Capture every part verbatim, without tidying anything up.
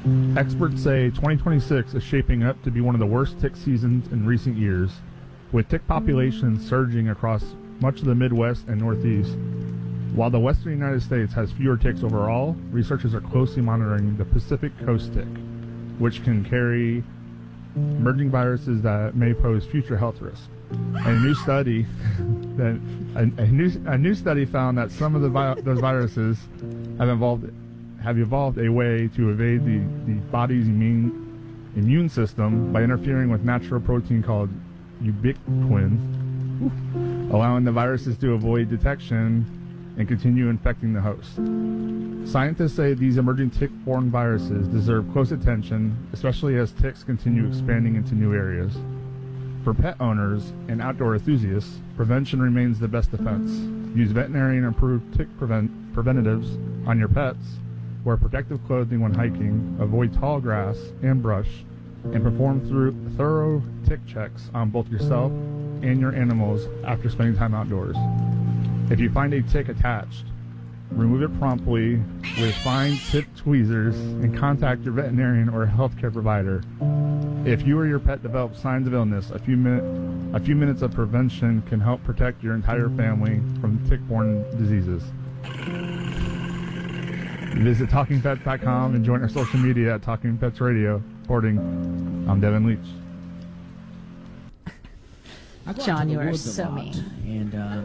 Experts say twenty twenty-six is shaping up to be one of the worst tick seasons in recent years, with tick populations surging across much of the Midwest and Northeast. While the western United States has fewer ticks overall, researchers are closely monitoring the Pacific Coast tick, which can carry emerging viruses that may pose future health risks. A new study that a, a new a new study found that some of the vi- those viruses have evolved have evolved a way to evade the, the body's immune immune system by interfering with natural protein called ubiquitin, allowing the viruses to avoid detection and continue infecting the host. Scientists say these emerging tick-borne viruses deserve close attention, especially as ticks continue expanding into new areas. For pet owners and outdoor enthusiasts, prevention remains the best defense. Use veterinarian-approved tick prevent- preventatives on your pets, wear protective clothing when hiking, avoid tall grass and brush, and perform through thorough tick checks on both yourself and your animals after spending time outdoors. If you find a tick attached, remove it promptly with fine tipped tweezers and contact your veterinarian or healthcare provider. If you or your pet develop signs of illness, a few, min- a few minutes of prevention can help protect your entire family from tick-borne diseases. Visit talking pets dot com and join our social media at Talking Pets Radio. Reporting, I'm Devin Leach. John, you are so mean. And uh,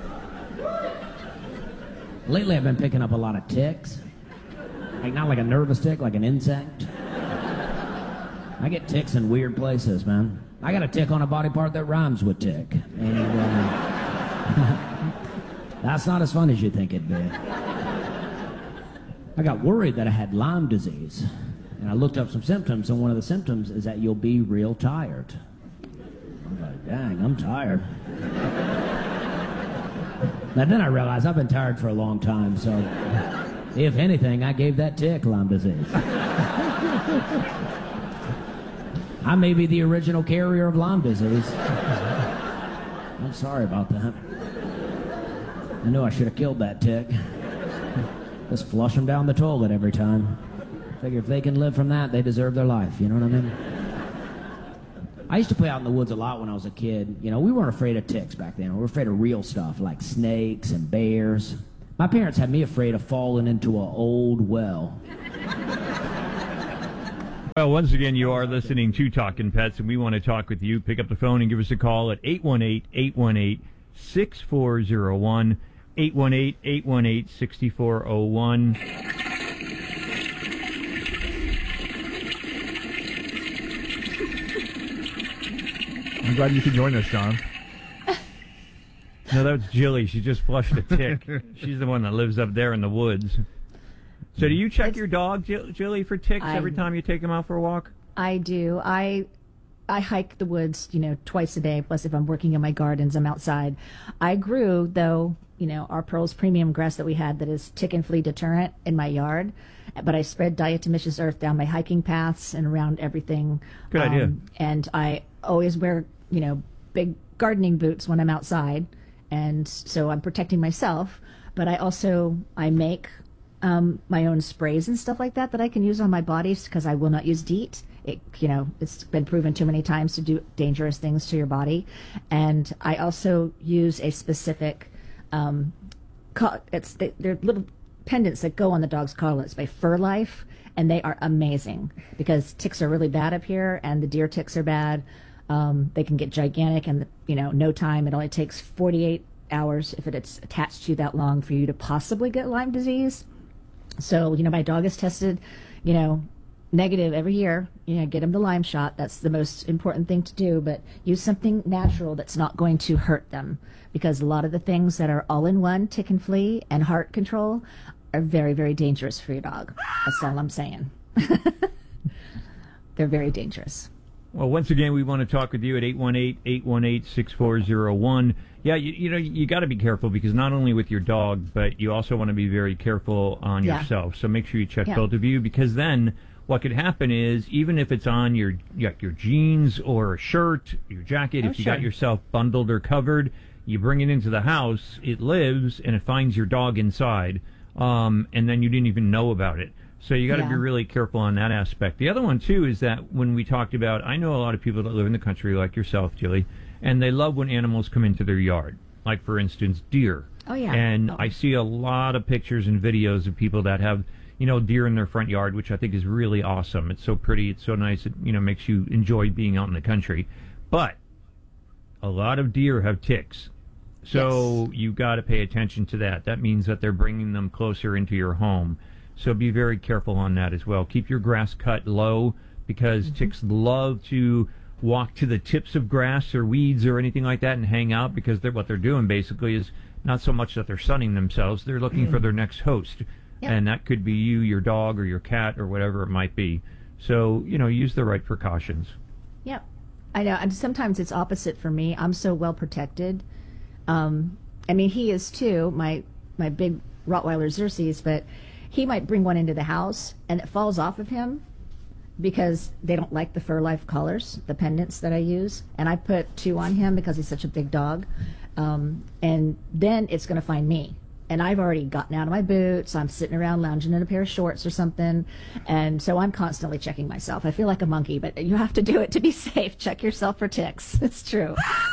lately I've been picking up a lot of ticks. Like not like a nervous tick, like an insect. I get ticks in weird places, man. I got a tick on a body part that rhymes with tick. And uh, that's not as fun as you think it'd be. I got worried that I had Lyme disease. And I looked up some symptoms, and one of the symptoms is that you'll be real tired. I'm like, dang, I'm tired. Now then I realized I've been tired for a long time, so if anything, I gave that tick Lyme disease. I may be the original carrier of Lyme disease. I'm sorry about that. I knew I should have killed that tick. Just flush them down the toilet every time. Figure if they can live from that, they deserve their life, you know what I mean? I used to play out in the woods a lot when I was a kid. You know, we weren't afraid of ticks back then. We were afraid of real stuff like snakes and bears. My parents had me afraid of falling into an old well. Well, once again, you are listening to Talking Pets, and we want to talk with you. Pick up the phone and give us a call at eight one eight, eight one eight, six four zero one, eight one eight, eight one eight, six four zero one. I'm glad you could join us, John. No, that was Jilly. She just flushed a tick. She's the one that lives up there in the woods. So do you check it's, your dog, Jill, Jilly, for ticks I, every time you take him out for a walk? I do. I I hike the woods, you know, twice a day. Plus, if I'm working in my gardens, I'm outside. I grew, though, you know, our Pearls premium grass that we had that is tick and flea deterrent in my yard. But I spread diatomaceous earth down my hiking paths and around everything. Good um, idea. And I always wear, you know, big gardening boots when I'm outside. And so I'm protecting myself. But I also, I make um, my own sprays and stuff like that that I can use on my body because I will not use DEET. It, you know, it's been proven too many times to do dangerous things to your body. And I also use a specific, um, co- it's they, they're little pendants that go on the dog's collar. It's by Fur Life, and they are amazing because ticks are really bad up here, and the deer ticks are bad. Um, they can get gigantic, and you know, no time. It only takes forty-eight hours if it's attached to you that long for you to possibly get Lyme disease. So, you know, my dog is tested, you know, negative every year. You know, get him the Lyme shot. That's the most important thing to do. But use something natural that's not going to hurt them, because a lot of the things that are all-in-one, tick and flea and heart control, are very, very dangerous for your dog. That's all I'm saying. They're very dangerous. Well, once again, we want to talk with you at eight one eight, eight one eight, six four zero one. Yeah, you, you know, you got to be careful because not only with your dog, but you also want to be very careful on yeah. yourself. So make sure you check yeah. both of you, because then what could happen is, even if it's on your your jeans or a shirt, your jacket, oh, if you sure. got yourself bundled or covered, you bring it into the house, it lives, and it finds your dog inside, um, and then you didn't even know about it. So you got to Yeah. be really careful on that aspect. The other one, too, is that when we talked about, I know a lot of people that live in the country like yourself, Jilly, and they love when animals come into their yard. Like, for instance, deer. Oh, yeah. And Oh. I see a lot of pictures and videos of people that have, you know, deer in their front yard, which I think is really awesome. It's so pretty. It's so nice. It, you know, makes you enjoy being out in the country. But a lot of deer have ticks. So Yes. you got to pay attention to that. That means that they're bringing them closer into your home. So be very careful on that as well. Keep your grass cut low because Mm-hmm. ticks love to walk to the tips of grass or weeds or anything like that and hang out because they're, what they're doing basically is not so much that they're sunning themselves. They're looking for their next host. Yep. And that could be you, your dog, or your cat, or whatever it might be. So, you know, use the right precautions. Yep. I know. And sometimes it's opposite for me. I'm so well protected. Um, I mean, he is too, my, my big Rottweiler Xerxes, but he might bring one into the house and it falls off of him because they don't like the Fur Life colors, the pendants that I use. And I put two on him because he's such a big dog. Um, and then it's going to find me. And I've already gotten out of my boots. I'm sitting around lounging in a pair of shorts or something. And so I'm constantly checking myself. I feel like a monkey, but you have to do it to be safe. Check yourself for ticks. It's true.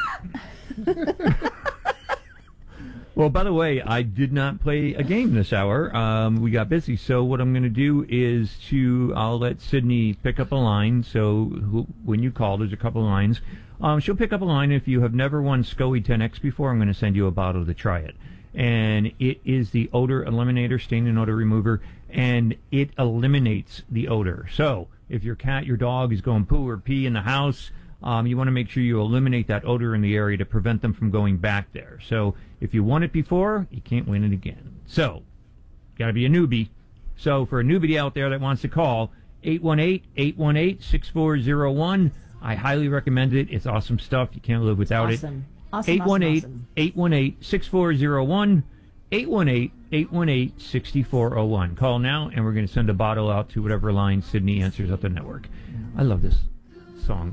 Well, by the way, I did not play a game this hour. Um, we got busy. So what I'm going to do is to, I'll let Sydney pick up a line. So who, when you call, there's a couple of lines. Um, she'll pick up a line. If you have never won SCOE ten X before, I'm going to send you a bottle to try it. And it is the odor eliminator, stain and odor remover, and it eliminates the odor. So if your cat, your dog is going poo or pee in the house, um, you want to make sure you eliminate that odor in the area to prevent them from going back there. So if you won it before, you can't win it again. So, got to be a newbie. So for a newbie out there that wants to call, eight one eight, eight one eight, six four zero one. I highly recommend it. It's awesome stuff. You can't live without it. Awesome. Awesome, eight one eight, awesome, eight one eight, six four zero one, eight one eight, eight one eight, six four zero one. Call now, and we're going to send a bottle out to whatever line Sydney answers at the network. I love this.